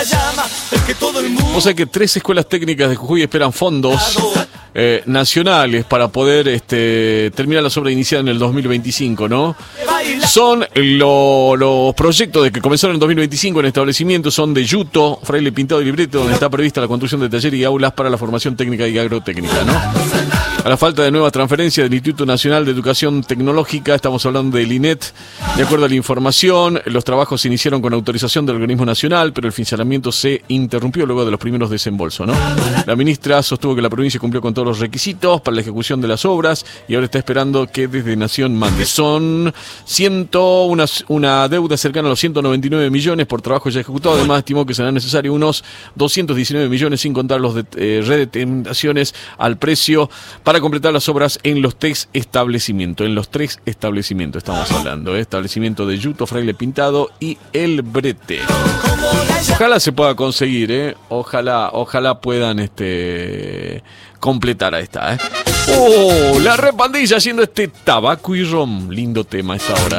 O sea que 3 escuelas técnicas de Jujuy esperan fondos nacionales para poder terminar las obras iniciadas en el 2025, ¿no? Son los proyectos de que comenzaron en 2025 en establecimientos, son de Yuto, Fraile Pintado y Librete, donde está prevista la construcción de talleres y aulas para la formación técnica y agrotécnica, ¿no? A la falta de nueva transferencia del Instituto Nacional de Educación Tecnológica, estamos hablando del INET, de acuerdo a la información, los trabajos se iniciaron con autorización del organismo nacional, pero el financiamiento se interrumpió luego de los primeros desembolsos, ¿no? La ministra sostuvo que la provincia cumplió con todos los requisitos para la ejecución de las obras y ahora está esperando que desde Nación mande. Son una deuda cercana a los 199 millones por trabajo ya ejecutado. Además, estimó que serán necesarios unos 219 millones sin contar los redeterminaciones al precio para completar las obras en los 3 establecimientos. En los 3 establecimientos estamos hablando, establecimiento de Yuto, Fraile Pintado y El Brete. Ojalá se pueda conseguir, ojalá puedan completar a esta, la repandilla haciendo tabaco y rom, lindo tema a esta hora,